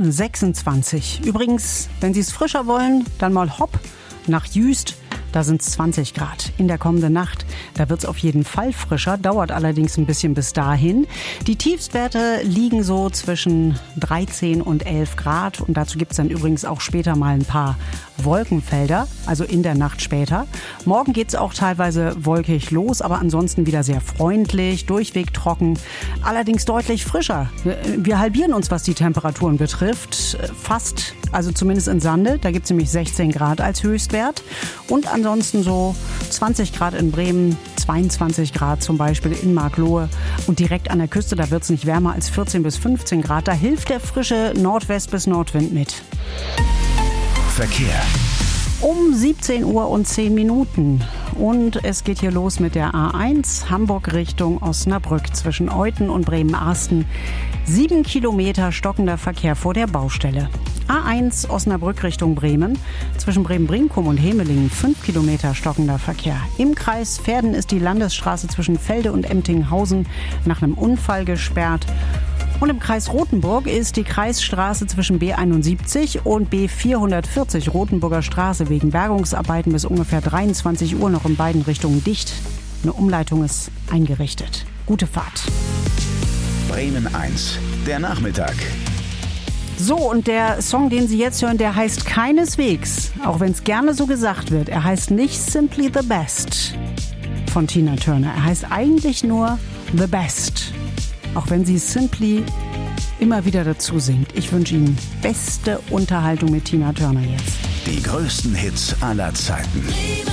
26. Übrigens, wenn Sie es frischer wollen, dann mal hopp nach Jüst. Da sind es 20 Grad. In der kommenden Nacht, da wird es auf jeden Fall frischer, dauert allerdings ein bisschen bis dahin. Die Tiefstwerte liegen so zwischen 13 und 11 Grad. Und dazu gibt es dann übrigens auch später mal ein paar Wolkenfelder, also in der Nacht später. Morgen geht es auch teilweise wolkig los, aber ansonsten wieder sehr freundlich, durchweg trocken, allerdings deutlich frischer. Wir halbieren uns, was die Temperaturen betrifft, fast, also zumindest in Sande, da gibt es nämlich 16 Grad als Höchstwert. Und ansonsten so 20 Grad in Bremen, 22 Grad zum Beispiel in Marklohe. Und direkt an der Küste, da wird es nicht wärmer als 14 bis 15 Grad. Da hilft der frische Nordwest- bis Nordwind mit. Verkehr. Um 17 Uhr und 10 Minuten. Und es geht hier los mit der A1 Hamburg Richtung Osnabrück zwischen Euthen und Bremen-Arsten. 7 Kilometer stockender Verkehr vor der Baustelle. A1 Osnabrück Richtung Bremen. Zwischen Bremen-Brinkum und Hemelingen 5 Kilometer stockender Verkehr. Im Kreis Verden ist die Landesstraße zwischen Felde und Emtinghausen nach einem Unfall gesperrt. Und im Kreis Rothenburg ist die Kreisstraße zwischen B71 und B440 Rothenburger Straße wegen Bergungsarbeiten bis ungefähr 23 Uhr noch in beiden Richtungen dicht. Eine Umleitung ist eingerichtet. Gute Fahrt. Bremen 1, der Nachmittag. So, und der Song, den Sie jetzt hören, der heißt keineswegs, auch wenn es gerne so gesagt wird, er heißt nicht Simply the Best von Tina Turner. Er heißt eigentlich nur The Best. Auch wenn sie Simply immer wieder dazu singt. Ich wünsche Ihnen beste Unterhaltung mit Tina Turner jetzt. Die größten Hits aller Zeiten.